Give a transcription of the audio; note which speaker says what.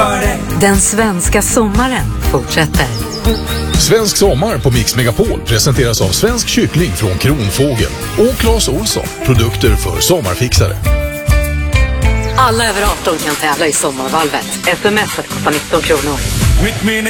Speaker 1: för dig.
Speaker 2: Den svenska sommaren fortsätter.
Speaker 3: Svensk sommar på Mix Megapol presenteras av Svensk kyckling från Kronfågel och Claes Olsson, produkter för sommarfixare.
Speaker 2: Alla över 18 kan tävla i sommarvalvet. SMS att kosta 19 kronor.
Speaker 1: Mitt minne